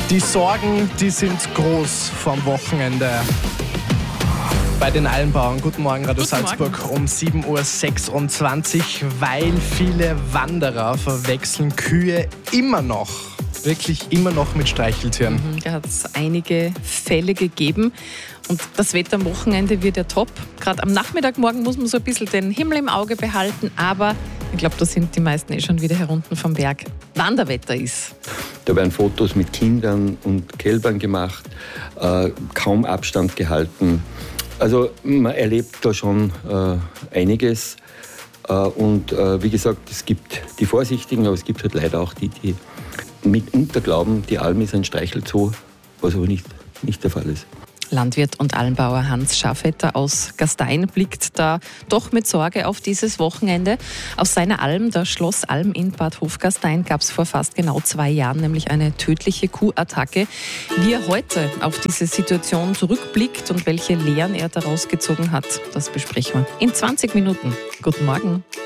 Die Sorgen, die sind groß vom Wochenende. Bei den Almbauern. Guten Morgen, Radio Salzburg um 7.26 Uhr, weil viele Wanderer verwechseln Kühe immer noch mit Streicheltieren. Da hat es einige Fälle gegeben und das Wetter am Wochenende wird ja top. Gerade am Nachmittagmorgen muss man so ein bisschen den Himmel im Auge behalten, aber ich glaube, da sind die meisten schon wieder herunten vom Berg. Wanderwetter ist. Da werden Fotos mit Kindern und Kälbern gemacht, kaum Abstand gehalten. Also man erlebt da schon einiges. Und wie gesagt, es gibt die Vorsichtigen, aber es gibt halt leider auch die mitunter glauben, die Alm ist ein Streichelzoo, was aber nicht der Fall ist. Landwirt und Almbauer Hans Schafetter aus Gastein blickt da doch mit Sorge auf dieses Wochenende. Aus seiner Alm, der Schlossalm in Bad Hofgastein, gab es vor fast genau 2 Jahren nämlich eine tödliche Kuhattacke. Wie er heute auf diese Situation zurückblickt und welche Lehren er daraus gezogen hat, das besprechen wir in 20 Minuten. Guten Morgen.